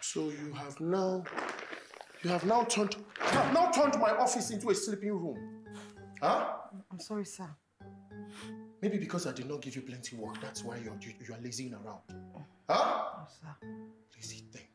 So you have now turned my office into a sleeping room. Huh? I'm sorry, sir. Maybe because I did not give you plenty work, that's why you are lazing around. Huh? No, sir. Lazy thing.